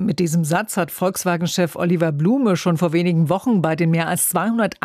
Mit diesem Satz hat Volkswagen-Chef Oliver Blume schon vor wenigen Wochen bei den mehr als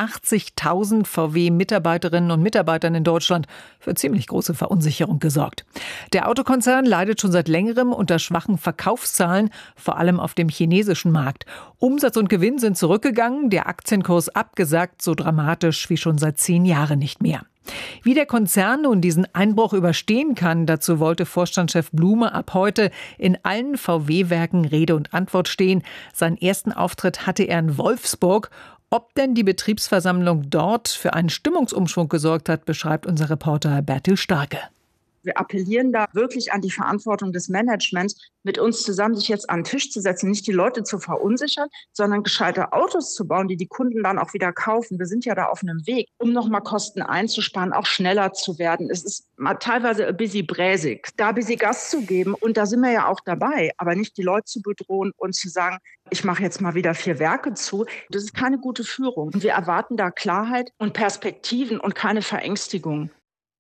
280.000 VW-Mitarbeiterinnen und Mitarbeitern in Deutschland für ziemlich große Verunsicherung gesorgt. Der Autokonzern leidet schon seit längerem unter schwachen Verkaufszahlen, vor allem auf dem chinesischen Markt. Umsatz und Gewinn sind zurückgegangen, der Aktienkurs abgesagt, so dramatisch wie schon seit 10 Jahren nicht mehr. Wie der Konzern nun diesen Einbruch überstehen kann, dazu wollte Vorstandschef Blume ab heute in allen VW-Werken Rede und Antwort stehen. Seinen ersten Auftritt hatte er in Wolfsburg. Ob denn die Betriebsversammlung dort für einen Stimmungsumschwung gesorgt hat, beschreibt unser Reporter Bertil Starke. Wir appellieren da wirklich an die Verantwortung des Managements, mit uns zusammen sich jetzt an den Tisch zu setzen, nicht die Leute zu verunsichern, sondern gescheite Autos zu bauen, die die Kunden dann auch wieder kaufen. Wir sind ja da auf einem Weg, um nochmal Kosten einzusparen, auch schneller zu werden. Es ist teilweise ein bisschen bräsig, da ein bisschen Gas zu geben. Und da sind wir ja auch dabei, aber nicht die Leute zu bedrohen und zu sagen, ich mache jetzt mal wieder 4 Werke zu. Das ist keine gute Führung. Und wir erwarten da Klarheit und Perspektiven und keine Verängstigung.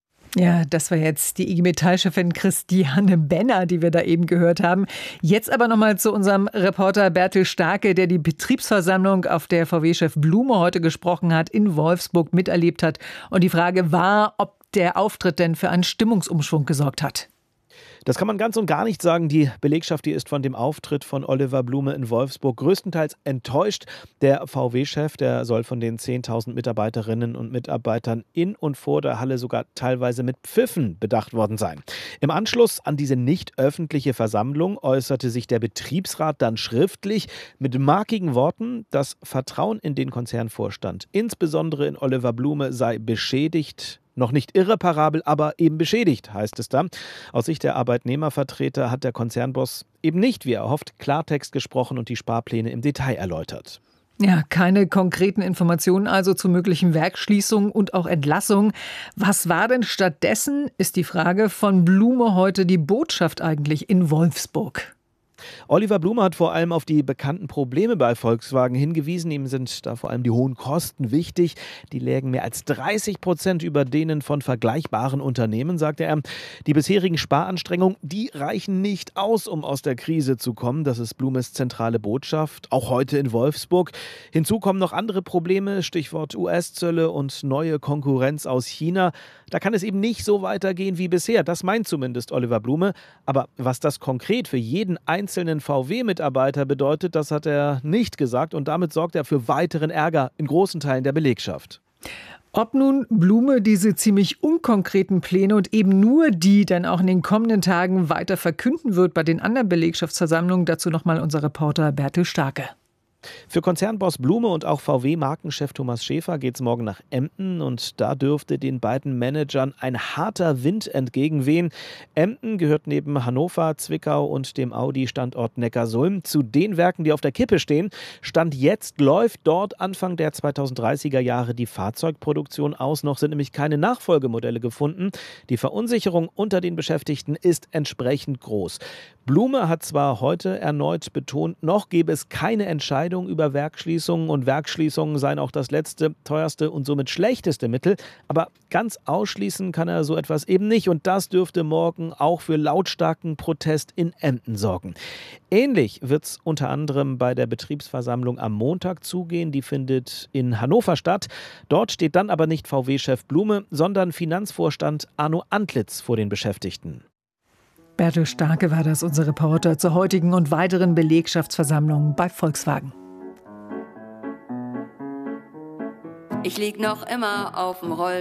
Ja, das war jetzt die IG Metall-Chefin Christiane Benner, die wir da eben gehört haben. Jetzt aber nochmal zu unserem Reporter Bertil Starke, der die Betriebsversammlung, auf der VW-Chef Blume heute gesprochen hat, in Wolfsburg miterlebt hat. Und die Frage war, ob der Auftritt denn für einen Stimmungsumschwung gesorgt hat. Das kann man ganz und gar nicht sagen. Die Belegschaft, die ist von dem Auftritt von Oliver Blume in Wolfsburg größtenteils enttäuscht. Der VW-Chef, der soll von den 10.000 Mitarbeiterinnen und Mitarbeitern in und vor der Halle sogar teilweise mit Pfiffen bedacht worden sein. Im Anschluss an diese nicht öffentliche Versammlung äußerte sich der Betriebsrat dann schriftlich mit markigen Worten: Das Vertrauen in den Konzernvorstand, insbesondere in Oliver Blume, sei beschädigt. Noch nicht irreparabel, aber eben beschädigt, heißt es da. Aus Sicht der Arbeitnehmervertreter hat der Konzernboss eben nicht, wie er hofft, Klartext gesprochen und die Sparpläne im Detail erläutert. Ja, keine konkreten Informationen also zu möglichen Werksschließungen und auch Entlassungen. Was war denn stattdessen, ist die Frage, von Blume heute die Botschaft eigentlich in Wolfsburg? Oliver Blume hat vor allem auf die bekannten Probleme bei Volkswagen hingewiesen. Ihm sind da vor allem die hohen Kosten wichtig. Die lägen mehr als 30% über denen von vergleichbaren Unternehmen, sagte er. Die bisherigen Sparanstrengungen, die reichen nicht aus, um aus der Krise zu kommen. Das ist Blumes zentrale Botschaft, auch heute in Wolfsburg. Hinzu kommen noch andere Probleme, Stichwort US-Zölle und neue Konkurrenz aus China. Da kann es eben nicht so weitergehen wie bisher. Das meint zumindest Oliver Blume. Aber was das konkret für jeden einzelnen VW-Mitarbeiter bedeutet, das hat er nicht gesagt. Und damit sorgt er für weiteren Ärger in großen Teilen der Belegschaft. Ob nun Blume diese ziemlich unkonkreten Pläne und eben nur die dann auch in den kommenden Tagen weiter verkünden wird bei den anderen Belegschaftsversammlungen, dazu nochmal unser Reporter Bertil Starke. Für Konzernboss Blume und auch VW-Markenchef Thomas Schäfer geht es morgen nach Emden und da dürfte den beiden Managern ein harter Wind entgegenwehen. Emden gehört neben Hannover, Zwickau und dem Audi-Standort Neckarsulm zu den Werken, die auf der Kippe stehen. Stand jetzt läuft dort Anfang der 2030er Jahre die Fahrzeugproduktion aus. Noch sind nämlich keine Nachfolgemodelle gefunden. Die Verunsicherung unter den Beschäftigten ist entsprechend groß. Blume hat zwar heute erneut betont, noch gebe es keine Entscheidung über Werksschließungen und Werksschließungen seien auch das letzte, teuerste und somit schlechteste Mittel. Aber ganz ausschließen kann er so etwas eben nicht und das dürfte morgen auch für lautstarken Protest in Emden sorgen. Ähnlich wird es unter anderem bei der Betriebsversammlung am Montag zugehen. Die findet in Hannover statt. Dort steht dann aber nicht VW-Chef Blume, sondern Finanzvorstand Arno Antlitz vor den Beschäftigten. Bertil Starke war das, unser Reporter zur heutigen und weiteren Belegschaftsversammlungen bei Volkswagen. Ich lieg noch immer auf dem